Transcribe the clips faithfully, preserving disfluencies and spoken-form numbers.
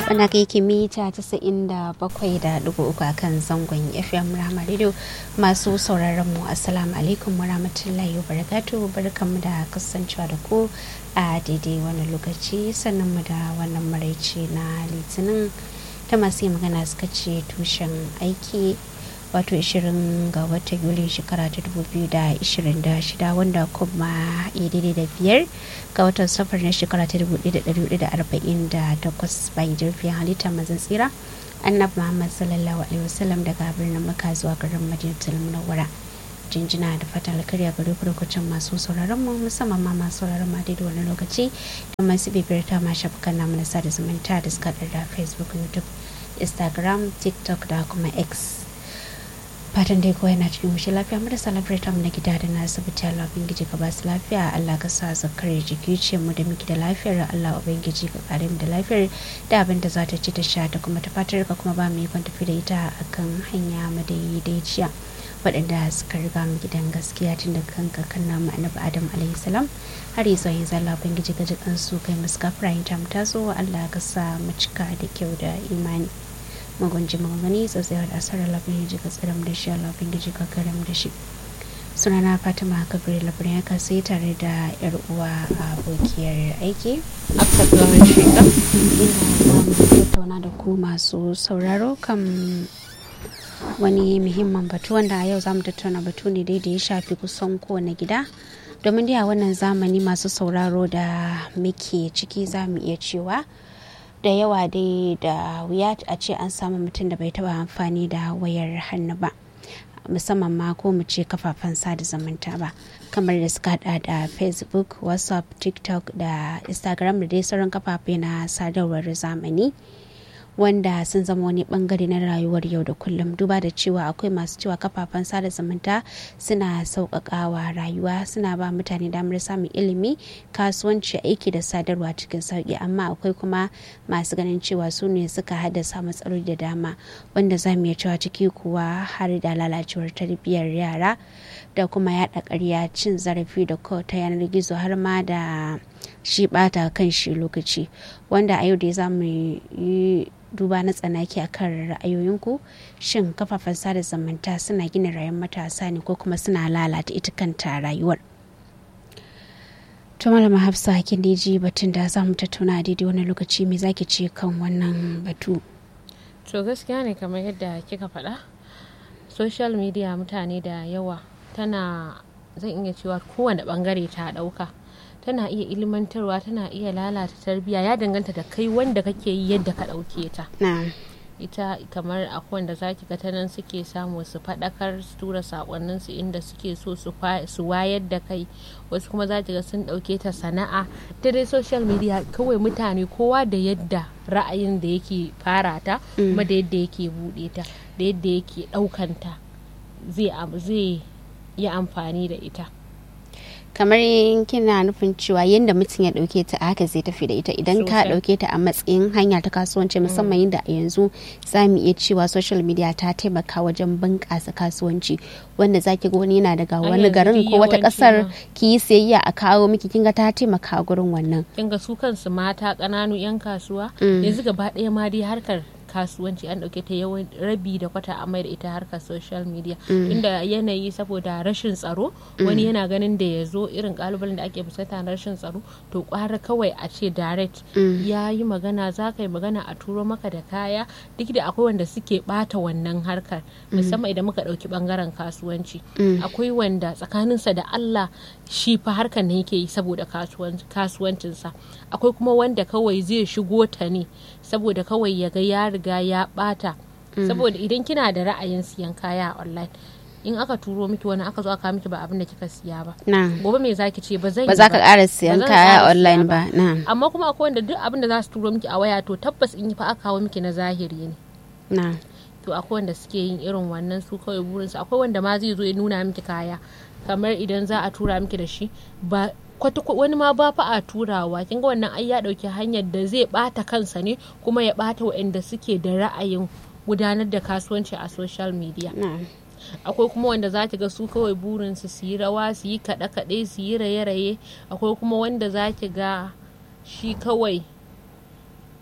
wanda kai kimita casa'in da bakwai da dubu uku a kan zangon F M Rahama Radio. Masu sauraron mu assalamu alaikum wa rahmatullahi wa barakatuhu, barkanmu da kasancewa da ku a daidai wannan lokaci, sannan mu da wannan maraice na litinin ta masu yi magana suka ce tushen aiki, wato ishirin ga watan Yuli shekara ta dubu biyu da ishirin da shida, wanda kuma ya daidai da biyar ga watan safar na shekara ta dubu ɗaya da ɗari hudu da arba'in da takwas bayan jirgin halitta mazan tsira annabi Muhammad sallallahu alaihi wasallam daga birnin Makka zuwa garin Madinatul Munawwara. Jinjina da fatan alkhairi ga lokacin masu sauraron mu, musamman ma masu sauraron ma daidai wani lokaci da masu bibiyar ta ma shafukan namu na sada zumunta da suka da Facebook, YouTube, Instagram, TikTok da kuma X. Fatan dai kowa yana cikin wuce lafiya, mu da celebrate mu na gida da na asibiti. Allah ubangiji ka ba su lafiya, Allah ka sa zakar jiki ce mu da muke da lafiyar, Allah ubangiji ka kare mu da lafiyar da abin da za ta ci ta sha ta kuma ta fatar ka kuma ba mu yi tafi da ita akan hanya madaidaiciya. Waɗanda suka riga mu gidan gaskiya tun daga kan kakan namu annabi Adam alaihi salam har yanzu yanzu Allah ubangiji ka ji kansu kai musu kafara yin ta mu taso, Allah ka sa mu cika da kyau da imani. Magunji magani tsatsayar da asarar labin yaji ka tsiram da shi, Allah bin gaji ka karam da shi. Sunana Fatima Kabir labarin ya kasai tare da yar uwa abokiyar aiki Abdullahi Sheka, inda za mu tattauna da ku masu sauraro kan wani muhimman batu, wanda a yau za mu tattauna batu ne dai da ya shafi kusan kowane gida, domin dai a wannan zamani masu sauraro da muke ciki za mu iya cewa da yawa dai da wuya a ce an samu mutum da bai taba amfani da wayar hannu ba, musamman ma ko mu ce kafafen sada zumunta ba, kamar da suka hada da Facebook, WhatsApp, TikTok da Instagram da dai sauran kafafe na sadarwar zamani, wanda sun zama wani bangare na rayuwar yau da kullum. Duba da cewa akwai masu cewa kafafen sada zumunta suna sauƙaƙawa rayuwa, suna ba mutane damar samun ilimi, kasuwanci, aiki da sadarwa cikin sauƙi, amma akwai kuma masu ganin cewa su ne suka haddasa matsaloli da dama, wanda za mu iya cewa ciki kuwa har da lalacewar tarbiyyar yara da kuma yaɗa ƙarya, cin zarafi da ta yanar gizo, har ma da shi ɓata kan shi lokaci, wanda a yau dai za mu yi duba na tsanaki a kan ra'ayoyinku. Shin kafafen sada zumunta suna gina rayuwar matasa ne ko kuma suna lalata ita kanta rayuwar? To malama Hafsa, kin da ji batun da za mu tattauna a daidai wani lokaci, me zaki ce kan wannan batu? To gaskiya ne kamar yadda kika faɗa, social media mutane da yawa tana, zan iya cewa kowane bangare ta ɗauka, tana iya ilmantarwa, tana iya lalata tarbiyya, ya danganta da kai wanda kake yi yadda ka ɗauke ta. Ita kamar akwai wanda zaki ga ta nan suke samu su faɗakar, su tura sakonnin su inda suke so su wayar da kai, wasu kuma zaki ga sun ɗauke ta sana'a. Ta dai social media kawai mutane kowa da yadda ra'ayin da yake fara ta, kuma da yadda yake buɗe ta, da yadda yake ɗaukanta zai zai yi amfani da ita. Kamar kina nufin cewa yadda mutum ya dauke ta haka zai tafi da ita, idan ka dauke ta a matsayin hanya ta kasuwanci, musamman yadda a yanzu za mu iya cewa social media ta taimaka wajen bunƙasa kasuwanci, wanda zaki ga wani yana daga wani garin ko wata ƙasar ki yi sayayya a kawo miki, kinga ta taimaka gurin wannan. Kinga su kansu mata ƙananu 'yan kasuwa yanzu gaba ɗaya ma dai harkar kasuwanci an dauke ta yawan rabi da kwata a mai da ita harkar social media, inda yanayi saboda rashin tsaro, wani yana ganin da ya zo irin kalubalen da ake fuskanta na rashin tsaro, to kwara kawai a ce direct ya yi magana, za ka yi magana a turo maka da kaya, duk da akwai wanda suke bata wannan harkar, musamman idan muka dauki bangaren kasuwanci. Akwai wanda tsakaninsa da Allah shi fa harkar ne yake yi saboda kasuwancinsa, akwai kuma wanda kawai zai shigo ta ne saboda kawai ya ga ya riga ya bata, saboda idan kina da ra'ayin siyan kaya online, in aka turo miki wani aka zo aka miki ba abin da kika siya ba, gobe me zaki ce ba zan yi ba, ba za ka ƙara siyan kaya online ba. Amma kuma akwai wanda duk abin da za su turo miki a waya to tabbas in yi fa aka kawo miki na zahiri ne. To akwai wanda suke yin irin wannan, su kawai burinsu. Akwai wanda ma zai zo ya nuna miki kaya, kamar idan za a tura miki da shi ba wani ma ba fa a turawa, kinga wannan ai ya dauki hanyar da zai bata kansa ne, kuma ya bata waɗanda suke da ra'ayin gudanar da kasuwanci a social media. Akwai kuma wanda za ki ga su kawai burinsu su yi rawa, su yi kaɗe-kaɗe, su yi raye-raye. Akwai kuma wanda za ki ga shi kawai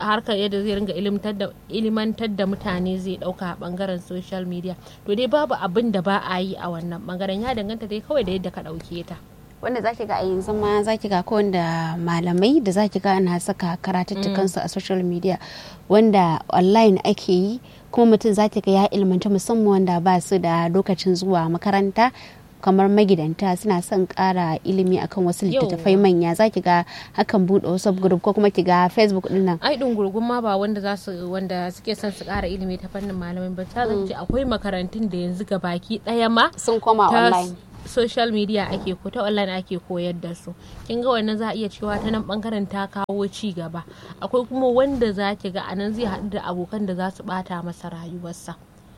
harkar yadda zai ringa ilimantar da mutane zai dauka a bangaren social media, to dai babu abin da ba a yi a wannan bangaren, ya danganta dai kawai da yadda ka dauke ta. Wanda zaki ga a yanzu ma zaki ga ko wanda malamai da zaki ga ana saka karatuttukan su a social media wanda online ake yi, kuma mutum zaki ga ya ilmanta, musamman wanda ba su da lokacin zuwa makaranta kamar magidanta suna son ƙara ilimi akan wasu littattafai manya, zaki ga hakan buɗe wasu group ko kuma ki ga Facebook din nan. Ai dungurgun ma ba wanda za su wanda suke son su ƙara ilimi ta fannin malamai ba, ta zance akwai makarantun da yanzu ga baki ɗaya ma sun koma online, social media ake ko ta online ake koyar da su. Kin ga wannan za a iya cewa ta nan bangaren ta kawo ci gaba. Akwai kuma wanda za ki ga anan zai haɗu da abokan da za su bata masa rayuwarsa.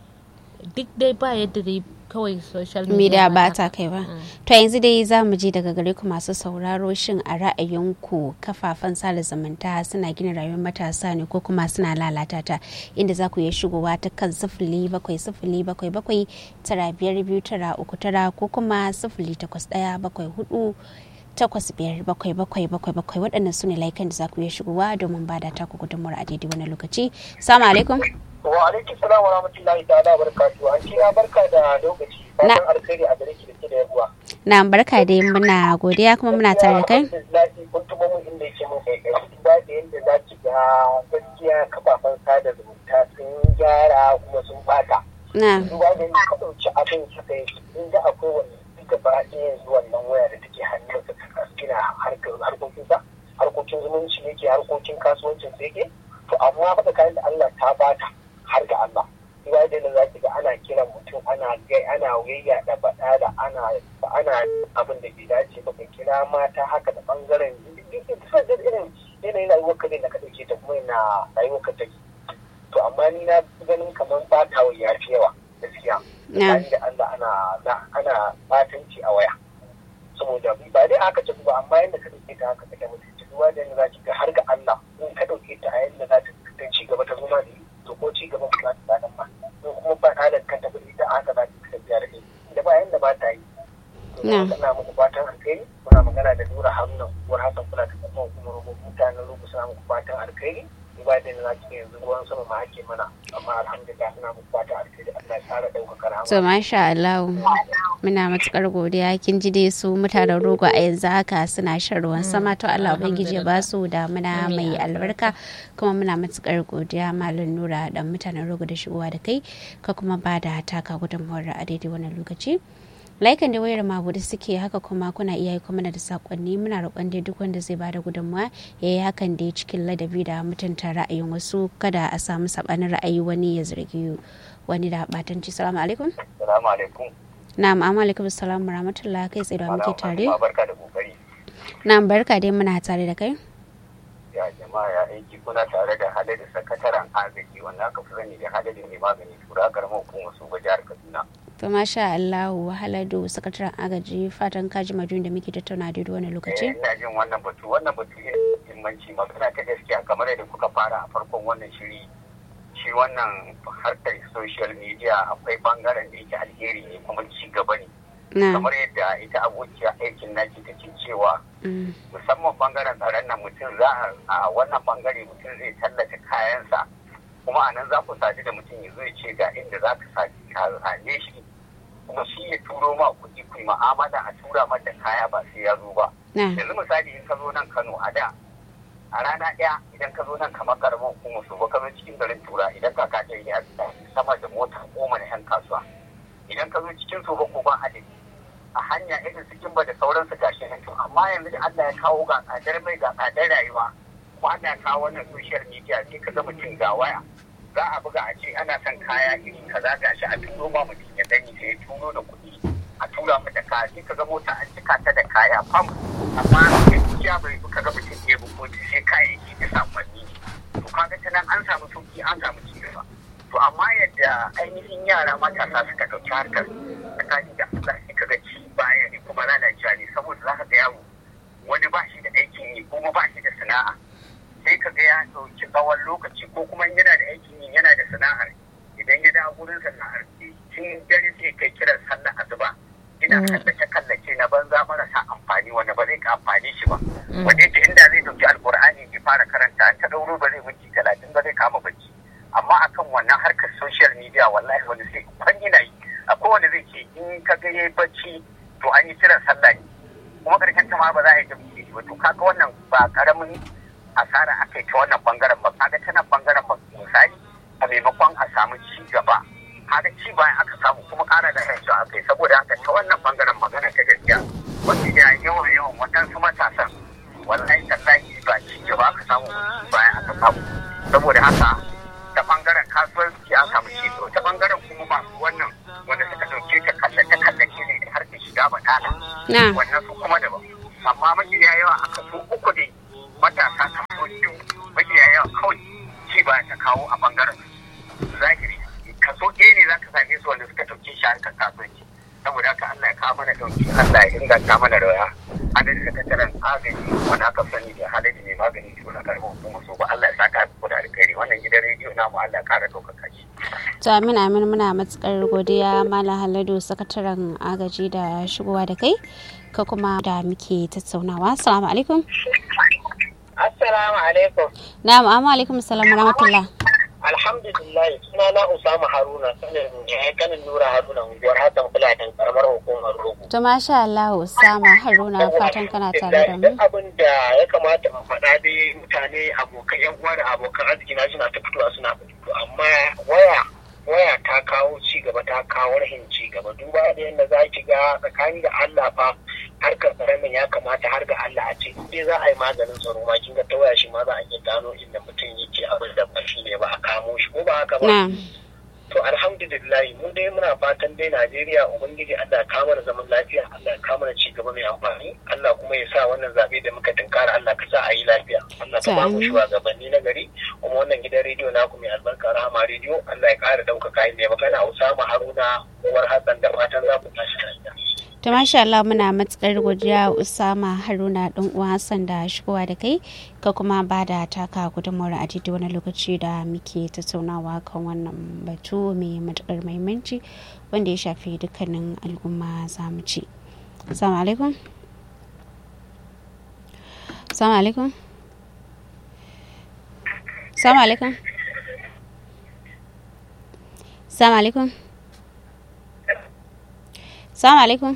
Duk dai ba yadda dai kawai social media ba ta kai ba. To yanzu dai za mu je daga gare ku masu sauraro, shin a ra'ayinku kafafen sada zumunta suna gina rayuwar matasa ne ko kuma suna lalata ta? Inda za ku iya shigowa ta kan sifili bakwai sifili bakwai bakwai tara biyar biyu tara uku tara ko kuma sifili takwas ɗaya bakwai hudu takwas biyar bakwai bakwai bakwai bakwai. Waɗannan su ne layukan da za ku iya shigowa domin ba da taku gudunmuwar a daidai wani lokaci. Salamu alaikum. Wa alaikum salam wa rahmatullahi ta'ala barakatuhu. An ce ya barka da lokaci. Fatan alkhairi a gare ki da ke da yawa. Na barka dai, muna godiya kuma muna tare da kai. Lafi kun tuba mun inda yake mun kai kai. Ba da yadda za ki ga gaskiya kafafen sada zumunta sun gyara kuma sun bata. Na. Duba da yadda ka ɗauki abin haka yake. Inda akwai wani duka ba ɗaya yanzu wannan waya da take hannunsa ta gina harkokinsa. Harkokin zumunci yake, harkokin kasuwancin sa yake. To amma faɗa kayan da Allah ta bata har ga Allah. Ina da za ki ga ana kiran mutum ana gai ana wayya da bada da ana ana abin da bai dace ba, ka kira mata haka da bangaren duk da irin yanayin rayuwar ka da ka dauke ta kuma yana rayuwar ka take. To amma ni na ganin kamar bata wa yafi yawa gaskiya. Tsakani da Allah ana ana batanci a waya. Saboda ba dai aka tafi ba, amma yadda ka dauke ta haka take mutunci. Duba da yadda za ki ga har ga Allah in ka dauke ta a yadda za ta ci gaba ta zuma ne, to ko ci gaban kuma ta nan ba, ko kuma ba halar kanta ba ita aka za ta tafiya da kai da ba yanda ba ta yi. To kana muku fatan alkhairi, muna magana da Nura Haruna uwar Hassan, kula da kuma kuma mutanen Rubu, suna muku fatan alkhairi. Ba da na cikin yanzu ruwan sama ma ake mana, amma alhamdulillah suna muku fatan alkhairi. Allah ya tsara daukakar rahama. To masha Allah, muna matukar godiya. Kin ji dai su mutanen Rogo a yanzu haka suna shan ruwan sama, to Allah ubangiji ya ba su damuna mai albarka, kuma muna matukar godiya Malam Nura dan mutanen Rogo da shigowa da kai ka kuma ba da taka gudunmawar a daidai wannan lokaci. Laikan da wayar mabudu suke haka, kuma kuna iya kuma da sakonni. Muna roƙon dai duk wanda zai bada gudunmawa ya yi hakan da cikin ladabi da mutunta ra'ayin wasu, kada a samu sabanin ra'ayi wani ya zargi wani da batanci. Salamu alaikum. Salamu alaikum. Na'am, amma alaikum assalamu rahmatullahi, kai tsaye da muke tare. Barka da kokari. Na'am, barka dai, muna tare da kai. Ya jama'a ya aiki, kuna tare da Haladu sakataren agaji wanda aka fi sani da Haladu mai magani tura karamar hukumar su ga jihar Kaduna. To masha Allah, Haladu sakataren agaji, fatan kaji madun da muke tattauna da wani lokaci. Ina jin wannan batu wannan batu ne muhimmanci, magana ta gaskiya kamar yadda kuka fara a farkon wannan shiri. Shi wannan harkar social media akwai bangaren da yake alheri ne kuma ci gaba ne. Kamar yadda ita abokiya aikin naki take cewa musamman bangaren tsaron nan, mutum za a wannan bangare mutum zai tallata kayansa, kuma a nan za ku sadu da mutum ya zo ya ce ga inda za ka same shi, kuma shi ya turo ma kuɗi ku yi ma'amala a tura mata kaya ba sai ya zo ba. Yanzu misali in ka zo nan Kano a da a rana ɗaya idan ka zo nan kamar karamin hukumar su ba ka zo cikin garin Tura, idan ka kaje ya sama da mota goma na 'yan kasuwa, idan ka zo cikin su ba ko ba adadi a hanya irin su Kimba da sauransu gashi nan. Amma yanzu da Allah ya kawo ga tsadar mai ga tsadar rayuwa, kuma Allah ya kawo wannan social media, sai ka ga mutum ga waya za a buga a ce ana son kaya iri kaza gashi a turo ma mutum ya gani sai ya turo da kuɗi a tura mata kaya, sai ka ga mota an cika ta da kaya fam, amma gaskiya bai ka ga mutum ya bukoci sai kayayyaki da samanni. To kaga ta nan an samu sauki, an samu ci gaba. To amma yadda ainihin yara matasa suka ɗauki harkar tsakani da Allah, sai ka ga ci baya ne kuma lalacewa ne, saboda za ka ga yaro wani ba shi da aikin yi kuma ba shi da sana'a, sai ka ga ya ɗauki tsawon lokaci, ko kuma yana da aikin yi yana da sana'ar, idan ya dawo gurin sana'ar tun dare sai kai kiran sallah asuba ina kallace kallace na banza marasa amfani wanda ba zai ka amfani shi ba, wanda yake inda zai ɗauki alkur'ani ya fara karanta an ta ɗauro ba zai minti ya yi bacci to an yi kiran sallah ne kuma karshen ta ma ba za a yi jami'i ba to kaga wannan ba karamin asara aka yi ta wannan bangaren ba kaga ta nan bangaren ba misali a maimakon a samu ci gaba kaga ci bayan aka samu kuma ƙara da yanzu aka yi saboda haka ta wannan bangaren magana ta gaskiya wanda ya yawan yawan waɗansu matasan wallahi tallahi ba ci gaba aka samu ci bayan aka samu saboda haka ta bangaren kasuwanci an samu ci ta bangaren kuma masu wannan wanda suka dauke ta kallace kallace ne har ta shiga batala wannan su kuma daban amma mafiya yawa aka so uku ne matasa kaso biyu mafiya yawa kawai ci ba ta kawo a bangaren zahiri kaso ɗaya ne za ka same su wanda suka dauke shi harkar kasuwanci saboda haka Allah ya kawo mana dauki Allah ya inganta mana rayuwa adadin da tattaran agaji wani aka sani da halaji mai magani da wani karɓar hukumar so ba Allah ya saka ku da alkhairi wannan gidan rediyo namu Allah ya kara ɗaukaka shi. To amin amin muna matukar godiya Malam Haladu sakataren agaji da shigowa da kai ka kuma da muke tattaunawa. Assalamu alaikum. Assalamu alaikum. Na'am amma alaikum assalam wa rahmatullah. Alhamdulillah suna na Usama Haruna sanin kanin Nura Haruna unguwar Hassan Fulatan karamar hukumar Rogo. To masha Allah Usama Haruna fatan kana tare da mu. Abin da ya kamata mu faɗa dai mutane abokan yan uwa da abokan arziki na suna ta fitowa suna fito amma waya waya ta kawo ci gaba ta kawo rahin ci gaba duba da yadda za ki ga tsakani da Allah fa harkar tsaron ya kamata har ga Allah a ce sai za a yi maganin tsaro ma kin ga ta waya shi ma za a iya gano inda mutum yake abin da ba shi ne ba a kamo shi ko ba haka ba. To alhamdulillah mu dai muna fatan dai Najeriya ubangiji Allah ya kawo mana zaman lafiya Allah ya kawo mana ci gaba mai amfani Allah kuma ya sa wannan zabe da muka tunkara Allah ka sa a yi lafiya Allah ka ba mu shugabanni na gari kuma wannan gidan rediyo naku mai albarka Rahama rediyo Allah ya kara daukaka yin ne magana Usama Haruna Uwar Hassan da fatan za ku tashi lafiya. To masha Allah muna matukar godiya Usama Haruna dan uwa Hassan da shigowa da kai ka kuma ba da taka gudunmawar a titi wani lokaci da muke tattaunawa kan wannan batu mai matukar muhimmanci wanda ya shafi dukkanin al'umma za mu ci. Assalamu alaikum. Assalamu alaikum. Assalamu alaikum. Assalamu alaikum. Assalamu alaikum.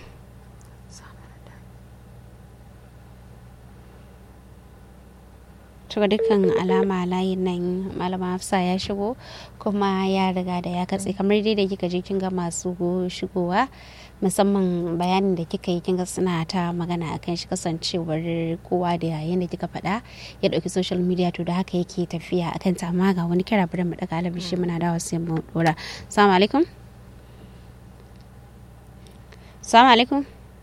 ga dukkan alama layin nan malama Hafsa ya shigo kuma ya riga da ya katse kamar dai da kika je kin ga masu shigowa musamman bayanin da kika yi kin ga suna ta magana akan shi kasancewar kowa da yayin da kika faɗa ya dauki social media to da haka yake tafiya akan ta amma ga wani kira bari mu daga alabi shi muna dawo sai mu dora. Assalamu alaikum. Assalamu alaikum.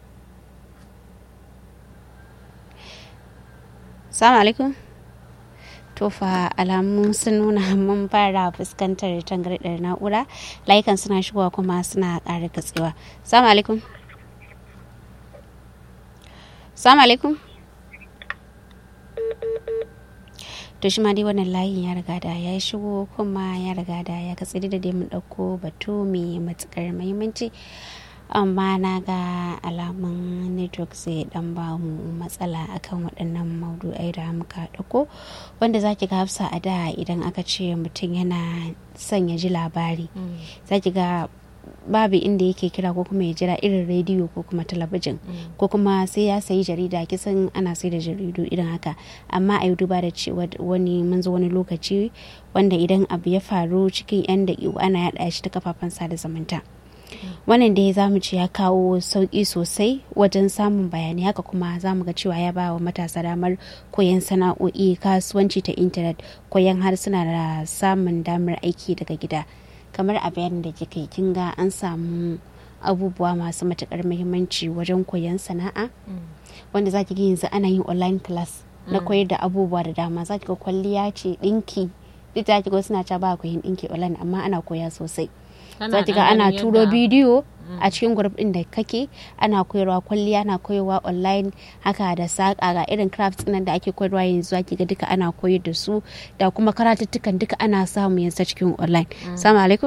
Assalamu alaikum. Tofa alamu sun nuna mun fara fuskantar tangardar na'ura layukan suna shigowa kuma suna ƙara katsewa. Assalamu alaikum. Assalamu alaikum. To shi ma dai wannan layin ya riga da ya shigo kuma ya riga da ya katse da dai mun ɗauko batu mai matuƙar muhimmanci amma na ga alamun network zai dan ba mu matsala akan waɗannan maudu'ai da muka ɗauko wanda zaki ga Hafsa a da idan aka ce mutum yana son ya ji labari zaki ga babu inda yake kira ko kuma ya jira irin rediyo ko kuma talabijin ko kuma sai ya sayi jarida kisan ana sai da jaridu irin haka amma a yi duba da cewa wani mun zo wani lokaci wanda idan abu ya faru cikin yan daƙiƙu ana yaɗa shi ta kafafen sada zumunta. Wannan dai za mu ci ya kawo sauƙi sosai wajen samun bayanai haka kuma za mu ga cewa ya ba wa matasa damar koyon sana'o'i kasuwanci ta intanet koyon harsuna da samun damar aiki daga gida kamar a bayanin da kika yi kin ga an samu abubuwa masu matuƙar muhimmanci wajen koyon sana'a wanda za ki ga yanzu ana yin online class na koyar da abubuwa da dama za ki ga kwalliya ce ɗinki duk da ki ga suna cewa ba koyon ɗinki online amma ana koya sosai. Za ki ga ana turo bidiyo a cikin group din da kake ana koyarwa kwalliya ana koyarwa online haka da saƙa ga irin crafts nan da ake koyarwa yanzu ki ga duka ana koyar da su da kuma karatuttukan duka ana samu yanzu cikin online. Assalamu alaikum.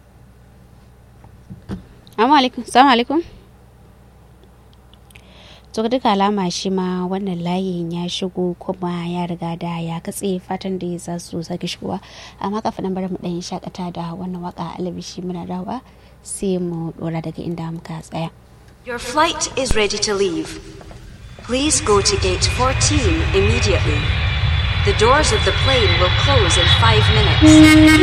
Assalamu alaikum. Assalamu alaikum. To to duka alama shi ma wannan layin ya shigo kuma ya riga da ya katse, fatan da za su sake shigowa, amma kafin nan bari mu dan shakata da wannan waka alabishi muna dawa sai mu dora daga inda muka tsaya. Your flight is ready to leave. Please go to gate fourteen immediately. The doors of the plane will close in five minutes.